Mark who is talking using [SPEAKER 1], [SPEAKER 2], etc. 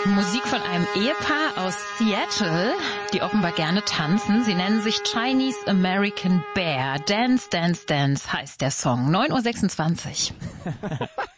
[SPEAKER 1] Musik von einem Ehepaar aus Seattle, die offenbar gerne tanzen. Sie nennen sich Chinese American Bear. Dance, Dance, Dance heißt der Song. 9:26 Uhr.